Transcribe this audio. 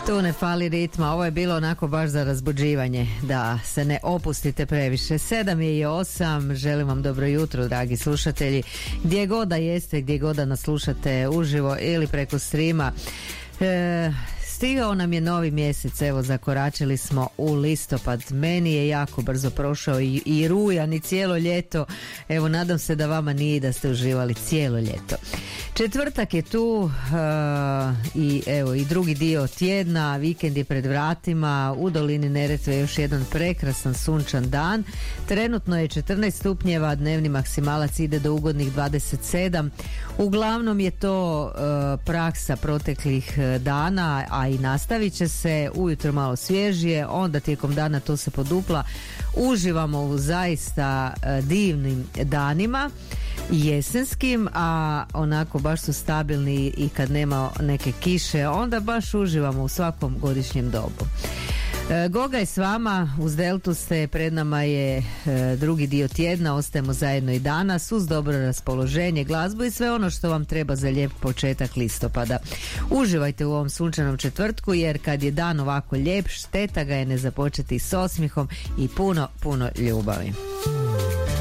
Tu ne fali ritma, ovo je bilo onako baš za razbuđivanje, da se ne opustite previše. 7:08, želim vam dobro jutro, dragi slušatelji, gdje god da jeste, gdje god da nas slušate uživo ili preko streama. Stigao nam je novi mjesec, evo zakoračili smo u listopad, meni je jako brzo prošao i rujan i cijelo ljeto, evo nadam se da vama nije, da ste uživali cijelo ljeto. Četvrtak je tu i evo i drugi dio tjedna, vikend je pred vratima, u dolini Neretve još jedan prekrasan sunčan dan, trenutno je 14 stupnjeva, dnevni maksimalac ide do ugodnih 27, uglavnom je to praksa proteklih dana, a i nastavit će se, ujutro malo svježije, onda tijekom dana to se podupla, uživamo u zaista divnim danima, jesenskim, a onako baš su stabilni i kad nema neke kiše, onda baš uživamo u svakom godišnjem dobu. Goga je s vama, uz Deltu ste, pred nama je drugi dio tjedna, ostajemo zajedno i danas uz dobro raspoloženje, glazbu i sve ono što vam treba za lijep početak listopada. Uživajte u ovom sunčanom četvrtku, jer kad je dan ovako lijep, šteta ga je ne započeti s osmihom i puno ljubavi.